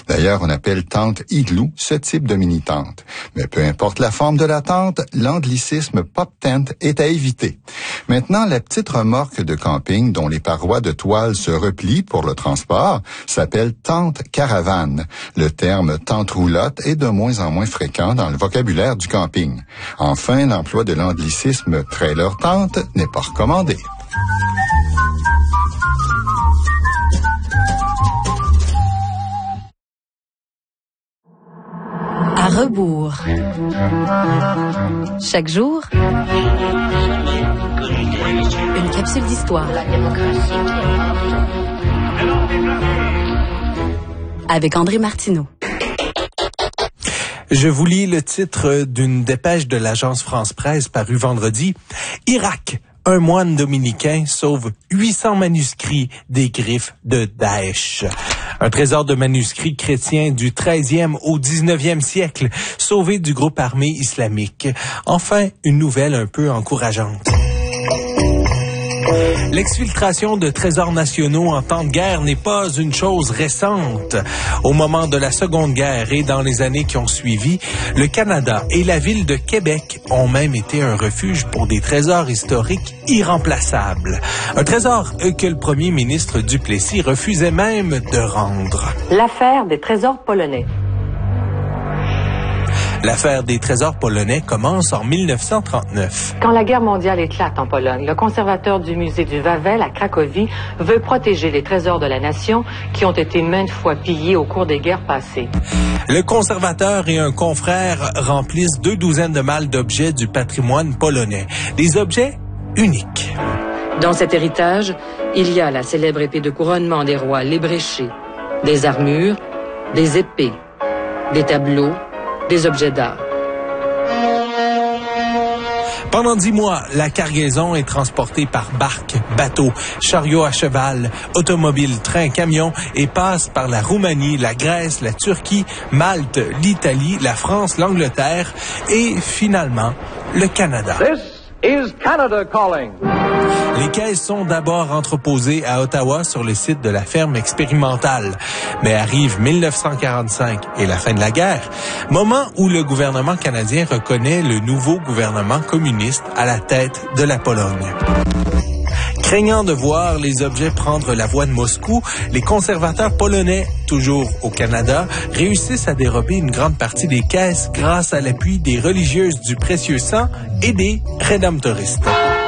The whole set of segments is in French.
D'ailleurs, on appelle tente igloo ce type de mini-tente. Mais peu importe la forme de la tente, l'anglicisme pop tent est à éviter. Maintenant, la petite remorque de camping dont les parois de toile se replient pour le transport s'appelle tente caravane. Le terme tente roulotte est de moins en moins fréquent dans le vocabulaire du camping. Enfin, l'emploi de l'anglicisme trailer tente n'est pas recommandé. À rebours. Chaque jour, une capsule d'histoire. Avec André Martineau. Je vous lis le titre d'une dépêche de l'agence France-Presse parue vendredi. Irak. Un moine dominicain sauve 800 manuscrits des griffes de Daesh. Un trésor de manuscrits chrétiens du 13e au 19e siècle, sauvé du groupe armé islamique. Enfin, une nouvelle un peu encourageante. L'exfiltration de trésors nationaux en temps de guerre n'est pas une chose récente. Au moment de la Seconde Guerre et dans les années qui ont suivi, le Canada et la ville de Québec ont même été un refuge pour des trésors historiques irremplaçables. Un trésor que le premier ministre Duplessis refusait même de rendre. L'affaire des trésors polonais. L'affaire des trésors polonais commence en 1939. Quand la guerre mondiale éclate en Pologne, le conservateur du musée du Wawel à Cracovie veut protéger les trésors de la nation qui ont été maintes fois pillés au cours des guerres passées. Le conservateur et un confrère remplissent 2 douzaines de malles d'objets du patrimoine polonais. Des objets uniques. Dans cet héritage, il y a la célèbre épée de couronnement des rois l'ébréché, des armures, des épées, des tableaux, des objets d'art. Pendant 10 mois, la cargaison est transportée par barque, bateau, chariot à cheval, automobile, train, camion et passe par la Roumanie, la Grèce, la Turquie, Malte, l'Italie, la France, l'Angleterre et finalement le Canada. This is Canada calling. Les caisses sont d'abord entreposées à Ottawa sur le site de la ferme expérimentale. Mais arrive 1945 et la fin de la guerre, moment où le gouvernement canadien reconnaît le nouveau gouvernement communiste à la tête de la Pologne. Craignant de voir les objets prendre la voie de Moscou, les conservateurs polonais, toujours au Canada, réussissent à dérober une grande partie des caisses grâce à l'appui des religieuses du Précieux Sang et des rédemptoristes.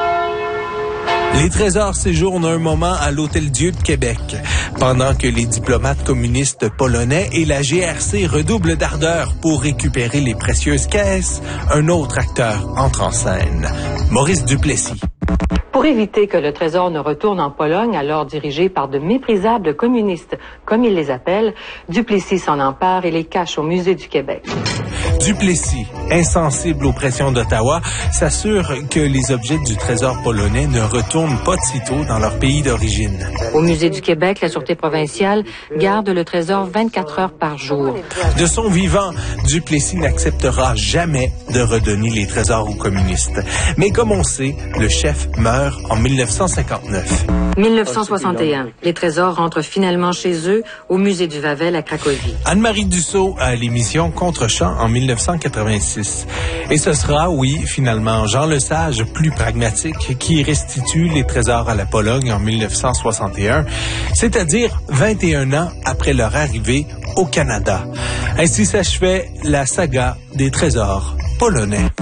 Les trésors séjournent un moment à l'Hôtel-Dieu de Québec, pendant que les diplomates communistes polonais et la GRC redoublent d'ardeur pour récupérer les précieuses caisses. Un autre acteur entre en scène, Maurice Duplessis. Pour éviter que le trésor ne retourne en Pologne, alors dirigé par de méprisables communistes, comme ils les appellent, Duplessis s'en empare et les cache au Musée du Québec. Duplessis, insensible aux pressions d'Ottawa, s'assure que les objets du trésor polonais ne retournent pas de sitôt dans leur pays d'origine. Au Musée du Québec, la Sûreté provinciale garde le trésor 24 heures par jour. De son vivant, Duplessis n'acceptera jamais de redonner les trésors aux communistes. Mais comme on sait, le chef meurt en 1959. 1961, les trésors rentrent finalement chez eux au Musée du Wawel à Cracovie. Anne-Marie Dussault à l'émission Contre-champ en 1986. Et ce sera, oui, finalement, Jean Lesage, plus pragmatique, qui restitue les trésors à la Pologne en 1961, c'est-à-dire 21 ans après leur arrivée au Canada. Ainsi s'achevait la saga des trésors polonais.